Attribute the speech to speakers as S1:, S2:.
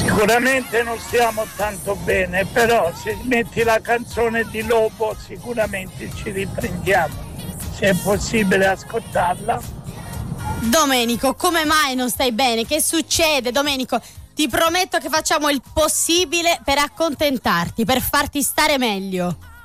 S1: Sicuramente non stiamo tanto bene, però se metti la canzone di Lobo sicuramente ci riprendiamo. Se è possibile ascoltarla.
S2: Domenico, come mai non stai bene? Che succede, Domenico? Ti prometto che facciamo il possibile per accontentarti, per farti stare meglio.